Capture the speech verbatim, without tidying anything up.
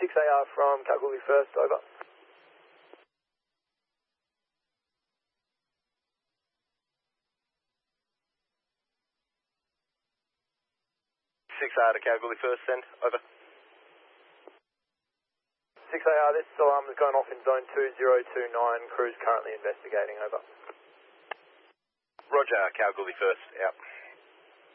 six A R from Kalgoorlie First, over. six A R to Kalgoorlie First, send, over. six A R, this alarm is going off in zone two zero two nine, crew's currently investigating, over. Roger, Kalgoorlie First, out.